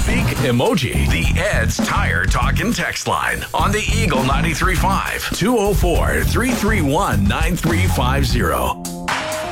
speak emoji. The Ed's Tire Talk and Text line on the Eagle 93.5 204-331-9350.